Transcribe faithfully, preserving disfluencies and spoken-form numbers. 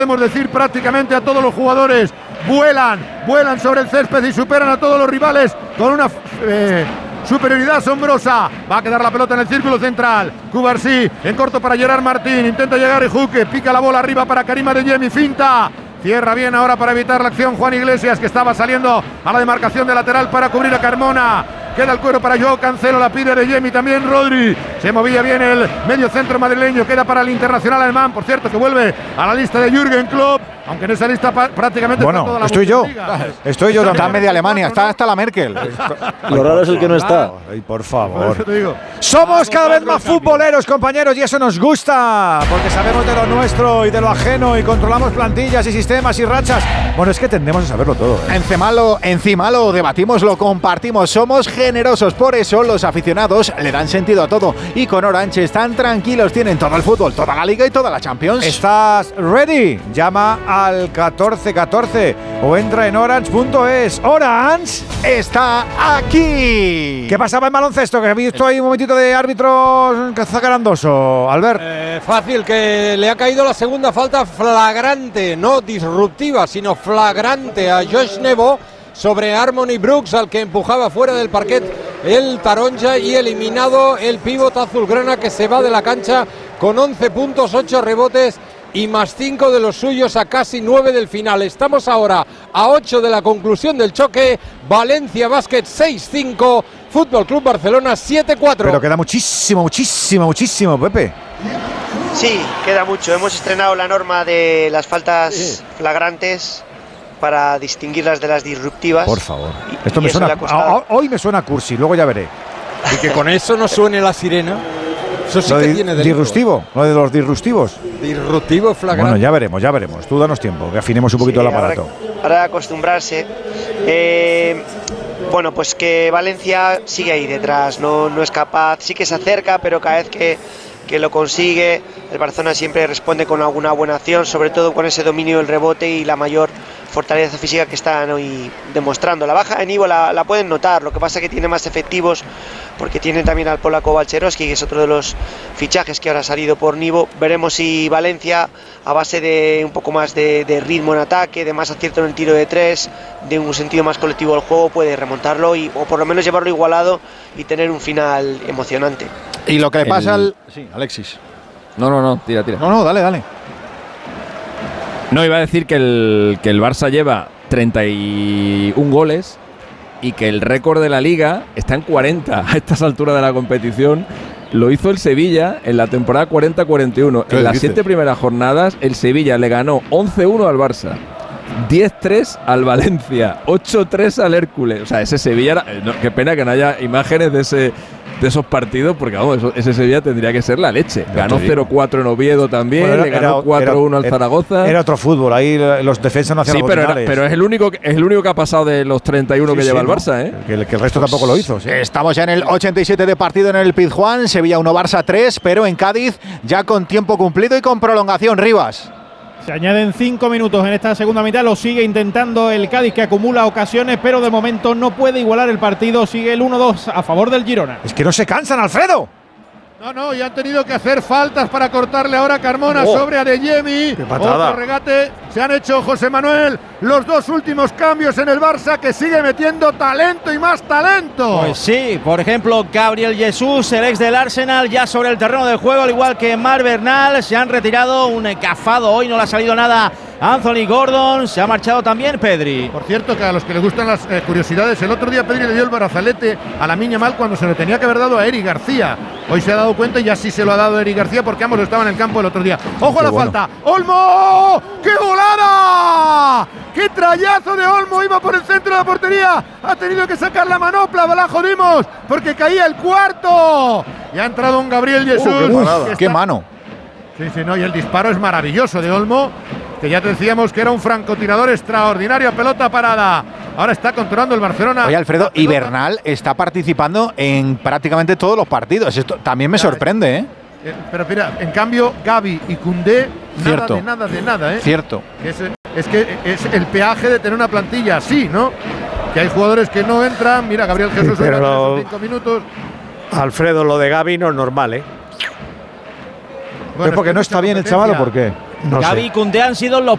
podemos decir prácticamente a todos los jugadores. Vuelan, vuelan sobre el césped y superan a todos los rivales con una eh, superioridad asombrosa. Va a quedar la pelota en el círculo central. Cubarsí en corto para Gerard Martín. Intenta llegar Ejuque, pica la bola arriba para Karim Adeyemi, finta. Cierra bien ahora para evitar la acción Juan Iglesias, que estaba saliendo a la demarcación de lateral para cubrir a Carmona. Queda el cuero para Joao Cancelo, la pide Adeyemi, también Rodri. Se movía bien el medio centro madrileño, queda para el internacional alemán, por cierto, que vuelve a la lista de Jürgen Klopp, aunque en esa lista prácticamente bueno, está toda la estoy yo, estoy yo, está media Alemania, está hasta la Merkel. Lo raro es el que no está. Ay, por favor. Por te digo. Somos cada vez más futboleros, compañeros, y eso nos gusta, porque sabemos de lo nuestro y de lo ajeno y controlamos plantillas y sistemas y rachas. Bueno, es que tendemos a saberlo todo, ¿eh? Encima lo, encima lo debatimos, lo compartimos, somos generosos, por eso los aficionados le dan sentido a todo. Y con Orange están tranquilos, tienen todo el fútbol, toda la Liga y toda la Champions. ¿Estás ready? Llama al catorce catorce o entra en orange punto es. Orange está aquí. ¿Qué pasaba en baloncesto? Que he visto ahí un momentito de árbitro cazacarandoso, Albert. Eh, fácil, que le ha caído la segunda falta flagrante, no disruptiva, sino flagrante a Josh Nebo sobre Harmony Brooks, al que empujaba fuera del parquet el taronja, y eliminado el pívot azulgrana, que se va de la cancha con once puntos, ocho rebotes y más cinco de los suyos a casi nueve del final. Estamos ahora a ocho de la conclusión del choque. Valencia Basket seis cinco, Fútbol Club Barcelona siete cuatro. Pero queda muchísimo, muchísimo, muchísimo, Pepe. Sí, queda mucho. Hemos estrenado la norma de las faltas sí. flagrantes para distinguirlas de las disruptivas. Por favor. Y, Esto y me suena, a, hoy me suena cursi, luego ya veré. Y que con eso no suene la sirena. Eso sí lo que de, tiene delito. Disruptivo, lo de los disruptivos. Disruptivo flagrante. Bueno, ya veremos, ya veremos. Tú danos tiempo, que afinemos un poquito sí, el aparato. Ahora, ahora acostumbrarse. Eh, bueno, pues que Valencia sigue ahí detrás, no, no es capaz, sí que se acerca, pero cada vez que, que lo consigue, el Barcelona siempre responde con alguna buena acción, sobre todo con ese dominio del rebote y la mayor fortaleza física que están hoy demostrando. La baja de Nivo la, la pueden notar, lo que pasa es que tiene más efectivos, porque tienen también al polaco Balcerowski, que es otro de los fichajes que ahora ha salido por Nivo. Veremos si Valencia, a base de un poco más de, de ritmo en ataque, de más acierto en el tiro de tres, de un sentido más colectivo del juego, puede remontarlo y, o por lo menos llevarlo igualado y tener un final emocionante. Y lo que le pasa el... al... Sí, Alexis. No, no, no, tira, tira. No, no, dale, dale. No, iba a decir que el, que el Barça lleva treinta y uno goles y que el récord de la Liga está en cuarenta a estas alturas de la competición. Lo hizo el Sevilla en la temporada cuarenta cuarenta y uno. En las siete primeras jornadas, el Sevilla le ganó once uno al Barça, diez tres al Valencia, ocho tres al Hércules. O sea, ese Sevilla era, no, qué pena que no haya imágenes de ese de esos partidos, porque vamos, eso, ese Sevilla tendría que ser la leche. Ganó cero cuatro en Oviedo también, bueno, era, le ganó cuatro uno al Zaragoza. Era otro fútbol, ahí los defensas no hacían sí, pero, era, pero es el único es el único que ha pasado de los treinta y uno sí, que sí, lleva el Barça, ¿eh? Que, que el resto tampoco lo hizo. ¿Sí? Estamos ya en el ochenta y siete de partido en el Pizjuán, Sevilla uno, Barça tres, pero en Cádiz ya con tiempo cumplido y con prolongación. Rivas. Se añaden cinco minutos en esta segunda mitad, lo sigue intentando el Cádiz, que acumula ocasiones, pero de momento no puede igualar el partido, sigue el uno dos a favor del Girona. Es que no se cansan, Alfredo. No, no, y han tenido que hacer faltas para cortarle ahora Carmona oh. sobre Adeyemi. ¡Qué patada! Otro regate. Se han hecho, José Manuel, los dos últimos cambios en el Barça, que sigue metiendo talento y más talento. Pues sí, por ejemplo, Gabriel Jesús, el ex del Arsenal, ya sobre el terreno del juego, al igual que Marc Bernal. Se han retirado, un cafado hoy, no le ha salido nada a Anthony Gordon. Se ha marchado también Pedri. Por cierto, que a los que les gustan las eh, curiosidades, el otro día Pedri le dio el brazalete a la Miña Mal cuando se lo tenía que haber dado a Eric García. Hoy se ha dado cuenta y ya sí se lo ha dado a Eric García, porque ambos estaban en el campo el otro día. ¡Ojo a la bueno. falta! ¡Olmo! ¡Qué volada! ¡Qué trayazo de Olmo! Iba por el centro de la portería. Ha tenido que sacar la manopla. La jodimos porque caía el cuarto. Y ha entrado un Gabriel Jesús. Uh, ¡Qué, ¡Qué mano! Sí, sí, no. Y el disparo es maravilloso de Olmo, que ya te decíamos que era un francotirador extraordinario. Pelota parada. Ahora está controlando el Barcelona. Oye, Alfredo, y Bernal está participando en prácticamente todos los partidos. Esto también me sorprende, ¿eh? Eh, pero mira, en cambio, Gavi y Koundé, nada de nada de nada, ¿eh? Cierto. Es, es que es el peaje de tener una plantilla así, ¿no? Que hay jugadores que no entran. Mira, Gabriel Jesús sí, pero en cinco minutos. Alfredo, lo de Gavi no es normal, ¿eh? Bueno, ¿es porque no está bien el chaval o por qué? No Gavi sé. y Koundé han sido los